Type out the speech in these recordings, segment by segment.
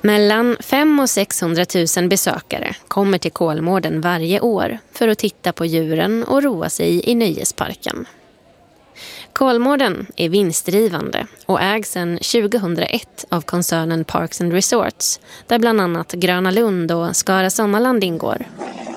Mellan 500 och 600 000 besökare kommer till Kolmården varje år för att titta på djuren och roa sig i nöjesparken. Kolmården är vinstdrivande och ägs sedan 2001 av koncernen Parks and Resorts, där bland annat Gröna Lund och Skara Sommarland ingår.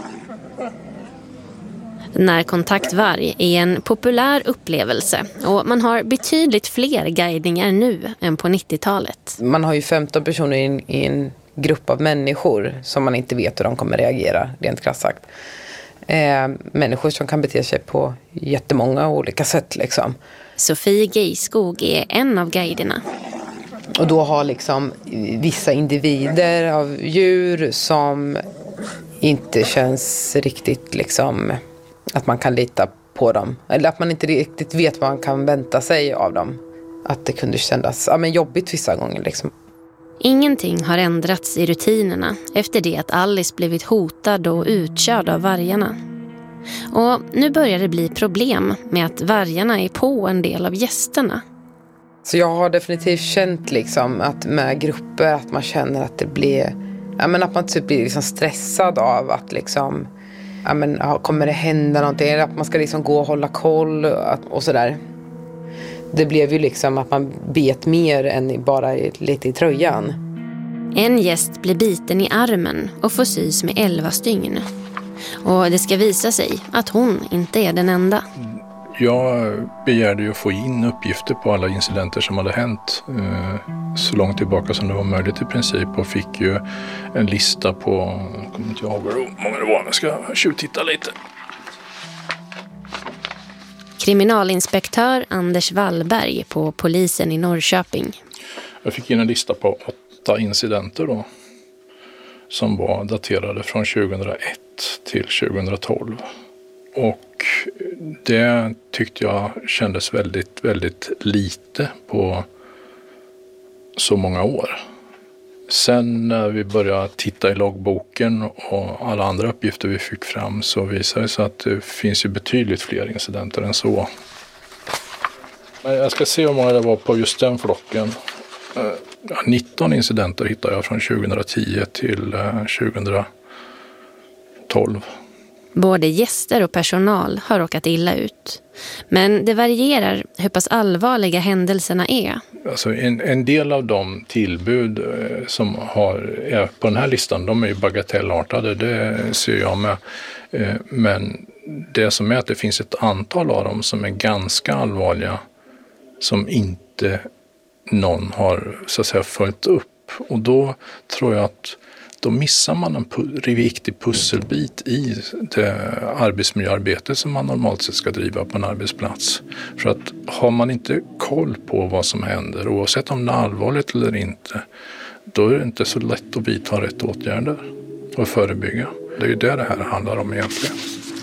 Närkontaktvarg är en populär upplevelse och man har betydligt fler guidningar nu än på 90-talet. Man har ju 15 personer i en grupp av människor som man inte vet hur de kommer reagera, rent krasst sagt. Människor som kan bete sig på jättemånga olika sätt liksom. Sofie Geiskog är en av guiderna. Och då har liksom vissa individer av djur som inte känns riktigt liksom att man kan lita på dem. Eller att man inte riktigt vet vad man kan vänta sig av dem. Att det kunde kännas jobbigt vissa gånger liksom. Ingenting har ändrats i rutinerna efter det att Alice blivit hotad och utkörd av vargarna. Och nu börjar det bli problem med att vargarna är på en del av gästerna. Så jag har definitivt känt liksom att med grupper att man känner att det blir... att man typ blir liksom stressad av att liksom... kommer det hända någonting? Eller att man ska liksom gå och hålla koll och sådär. Det blev ju liksom att man bet mer än bara lite i tröjan. En gäst blir biten i armen och får sys med 11 stygn. Och det ska visa sig att hon inte är den enda. Jag begärde ju att få in uppgifter på alla incidenter som hade hänt så långt tillbaka som det var möjligt i princip. Och fick ju en lista på, jag kommer inte ihåg hur många det var, jag ska tjuvtitta lite. Kriminalinspektör Anders Wallberg på polisen i Norrköping. Jag fick in en lista på 8 incidenter då, som var daterade från 2001 till 2012. Och det tyckte jag kändes väldigt, väldigt lite på så många år. Sen när vi började titta i loggboken och alla andra uppgifter vi fick fram så visade det sig att det finns ju betydligt fler incidenter än så. Jag ska se hur många det var på just den flocken. 19 incidenter hittade jag från 2010 till 2012. Både gäster och personal har råkat illa ut. Men det varierar hur pass allvarliga händelserna är. Alltså en del av de tillbud som är på den här listan, de är ju bagatellartade, det ser jag med. Men det som är att det finns ett antal av dem som är ganska allvarliga som inte någon har så att säga följt upp. Och då tror jag att då missar man en viktig pusselbit i det arbetsmiljöarbete som man normalt sett ska driva på en arbetsplats. För att har man inte koll på vad som händer, oavsett om det är allvarligt eller inte, då är det inte så lätt att vidta rätt åtgärder och förebygga. Det är ju det här handlar om egentligen.